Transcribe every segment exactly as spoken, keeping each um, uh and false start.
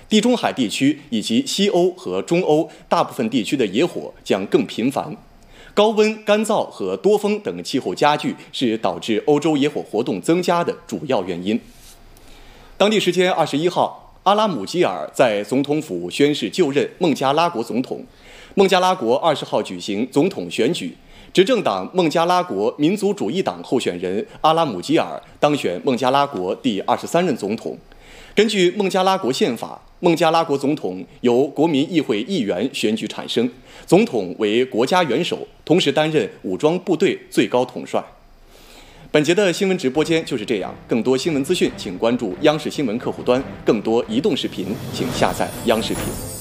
地中海地区以及西欧和中欧大部分地区的野火将更频繁。高温、干燥和多风等气候加剧是导致欧洲野火活动增加的主要原因。当地时间二十一号，阿拉姆基尔在总统府宣誓就任孟加拉国总统。孟加拉国二十号举行总统选举，执政党孟加拉国民族主义党候选人阿拉姆基尔当选孟加拉国第二十三任总统。根据孟加拉国宪法，孟加拉国总统由国民议会议员选举产生，总统为国家元首，同时担任武装部队最高统帅。本节的新闻直播间就是这样，更多新闻资讯请关注央视新闻客户端，更多移动视频请下载央视频。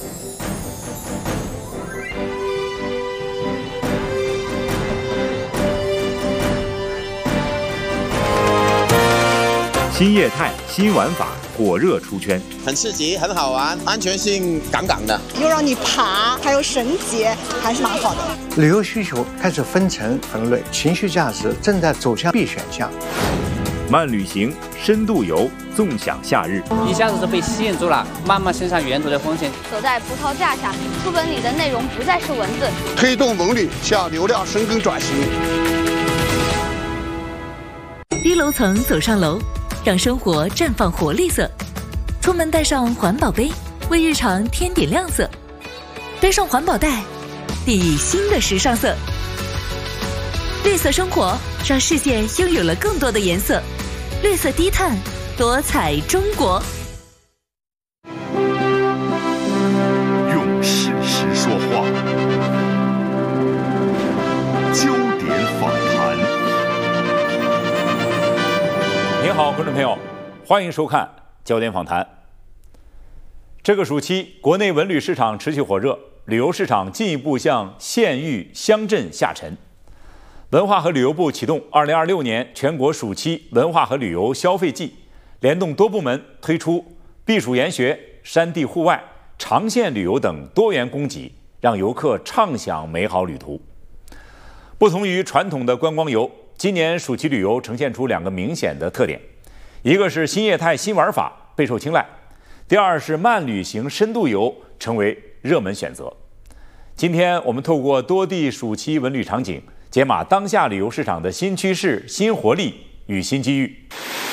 新业态新玩法火热出圈， 很刺激，很好玩，安全性杠杠的， 又让你爬，还有绳结，还是蛮好的。 旅游需求开始分层分类，情绪价值正在走向 B 选项。 慢旅行、深度游、纵享夏日， 一下子就被吸引住了，慢慢欣赏沿途的风景。 走在葡萄架下，书本里的内容不再是文字， 推动文旅向流量深耕转型。 低楼层走上楼，让生活绽放活力色。出门带上环保杯，为日常添点亮色。背上环保袋，砥砺新的时尚色。绿色生活，让世界拥有了更多的颜色。绿色低碳，多彩中国。 用事实说话，焦点访谈。您好，观众朋友，欢迎收看焦点访谈。这个暑期，国内文旅市场持续火热，旅游市场进一步向县域乡镇下沉。文化和旅游部启动二零二六年全国暑期文化和旅游消费季，联动多部门推出避暑研学、山地户外、长线旅游等多元供给，让游客畅享美好旅途。不同于传统的观光游，今年暑期旅游呈现出两个明显的特点，一个是新业态新玩法备受青睐，第二是慢旅行深度游成为热门选择。今天我们透过多地暑期文旅场景，解码当下旅游市场的新趋势、新活力与新机遇。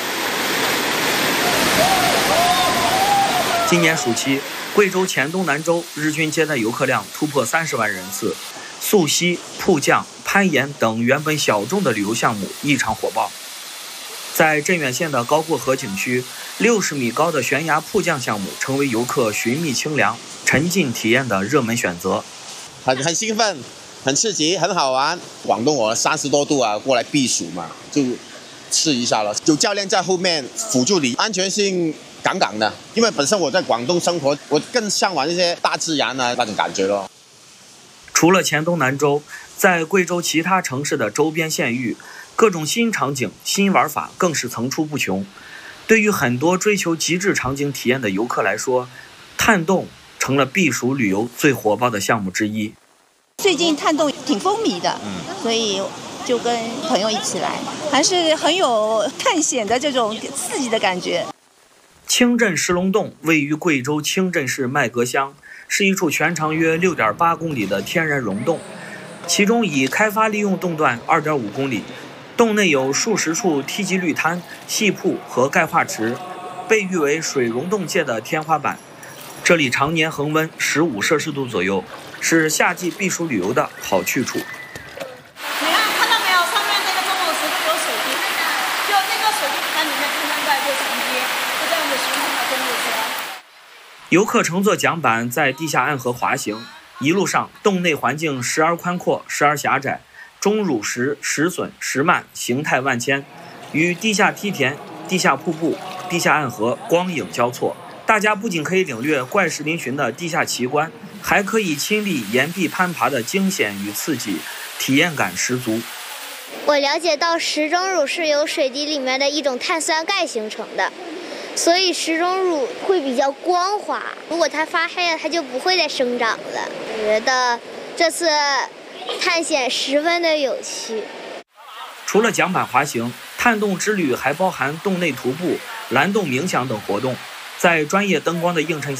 今年暑期，贵州黔东南州日均接待游客量突破三十万人次，溯溪、瀑降、攀岩等原本小众的旅游项目异常火爆。在镇远县的高过河景区，六十米高的悬崖瀑降项目成为游客寻觅清凉、沉浸体验的热门选择。 很很兴奋，很刺激，很好玩。广东我三十多度啊，过来避暑嘛，就试一下了。有教练在后面辅助你，安全性杠杠的。因为本身我在广东生活，我更向往一些大自然啊那种感觉咯。 除了黔东南州，在贵州其他城市的周边县域，各种新场景、新玩法更是层出不穷。对于很多追求极致场景体验的游客来说，探洞成了避暑旅游最火爆的项目之一。 最近探洞挺风靡的，所以就跟朋友一起来，还是很有探险的这种刺激的感觉。 清镇石龙洞位于贵州清镇市麦格乡，是一处全长约 六点八公里的天然溶洞，其中已开发利用洞段 二点五公里，洞内有数十处梯级绿滩、细瀑和钙化池，被誉为水溶洞界的天花板。这里常年恒温十五摄氏度左右，是夏季避暑旅游的好去处。 你看看到没有，上面那个钟乳石都有水滴，就那个水滴在里面喷喷在就承接，就这样子形成了钟乳石。 游客乘坐桨板在地下暗河滑行，一路上洞内环境时而宽阔，时而狭窄，钟乳石石笋石幔形态万千，与地下梯田、地下瀑布、地下暗河光影交错。大家不仅可以领略怪石嶙峋的地下奇观，还可以亲历岩壁攀爬的惊险与刺激，体验感十足。 我了解到石钟乳是由水滴里面的一种碳酸钙形成的，所以石钟乳会比较光滑，如果它发黑了，它就不会再生长了。我觉得这次探险十分的有趣。 除了桨板滑行，探洞之旅还包含洞内徒步、蓝洞冥想等活动。在专业灯光的映衬下，